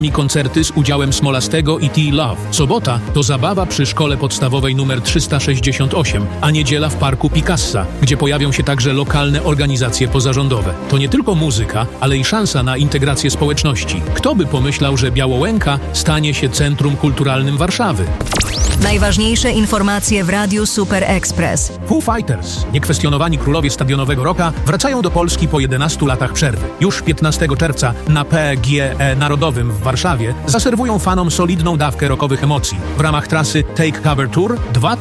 koncerty z udziałem Smolastego i T-Love. Sobota to zabawa przy szkole podstawowej nr 368, a niedziela w parku Picassa, gdzie pojawią się także lokalne organizacje pozarządowe. To nie tylko muzyka, ale i szansa na integrację społeczności. Kto by pomyślał, że Białołęka stanie się centrum kulturalnym Warszawy? Najważniejsze informacje w Radiu Super Express. Foo Fighters, niekwestionowani królowie stadionowego rocka, wracają do Polski po 11 latach przerwy. Już 15 czerwca na PGE Narodowym w Warszawie zaserwują fanom solidną dawkę rockowych emocji w ramach trasy Take Cover Tour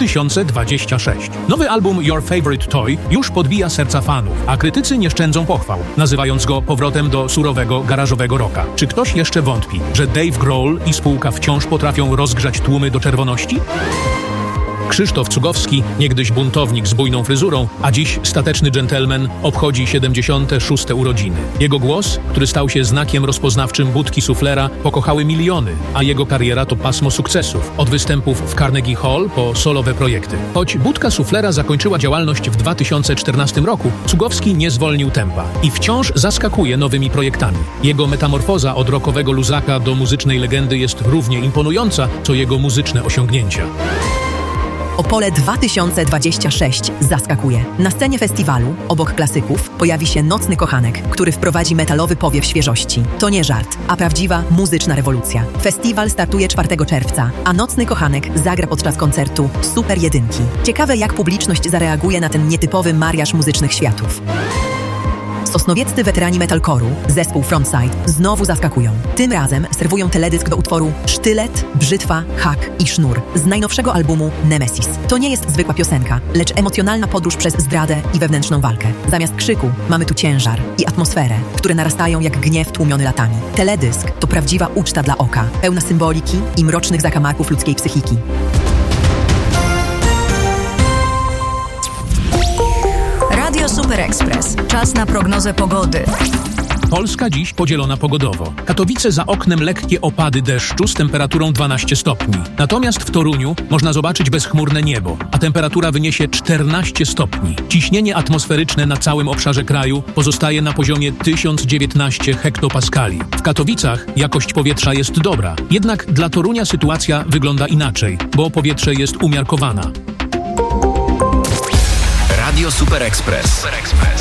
2026. Nowy album Your Favorite Toy już podbija serca fanów, a krytycy nie szczędzą pochwał, nazywając go powrotem do surowego, garażowego rocka. Czy ktoś jeszcze wątpi, że Dave Grohl i spółka wciąż potrafią rozgrzać tłumy do czerwoności? Krzysztof Cugowski, niegdyś buntownik z bujną fryzurą, a dziś stateczny dżentelmen, obchodzi 76. urodziny. Jego głos, który stał się znakiem rozpoznawczym budki suflera, pokochały miliony, a jego kariera to pasmo sukcesów. Od występów w Carnegie Hall po solowe projekty. Choć budka suflera zakończyła działalność w 2014 roku, Cugowski nie zwolnił tempa i wciąż zaskakuje nowymi projektami. Jego metamorfoza od rockowego luzaka do muzycznej legendy jest równie imponująca, co jego muzyczne osiągnięcia. Opole 2026 zaskakuje. Na scenie festiwalu, obok klasyków, pojawi się Nocny Kochanek, który wprowadzi metalowy powiew świeżości. To nie żart, a prawdziwa muzyczna rewolucja. Festiwal startuje 4 czerwca, a Nocny Kochanek zagra podczas koncertu Super Jedynki. Ciekawe, jak publiczność zareaguje na ten nietypowy mariaż muzycznych światów. Sosnowieccy weterani metalcore'u, zespół Frontside, znowu zaskakują. Tym razem serwują teledysk do utworu Sztylet, Brzytwa, Hak i Sznur z najnowszego albumu Nemesis. To nie jest zwykła piosenka, lecz emocjonalna podróż przez zdradę i wewnętrzną walkę. Zamiast krzyku mamy tu ciężar i atmosferę, które narastają jak gniew tłumiony latami. Teledysk to prawdziwa uczta dla oka, pełna symboliki i mrocznych zakamarków ludzkiej psychiki. Radio Super Express. Czas na prognozę pogody. Polska dziś podzielona pogodowo. Katowice za oknem lekkie opady deszczu z temperaturą 12 stopni. Natomiast w Toruniu można zobaczyć bezchmurne niebo, a temperatura wyniesie 14 stopni. Ciśnienie atmosferyczne na całym obszarze kraju pozostaje na poziomie 1019 hektopaskali. W Katowicach jakość powietrza jest dobra. Jednak dla Torunia sytuacja wygląda inaczej, bo powietrze jest umiarkowana. Radio Super Express.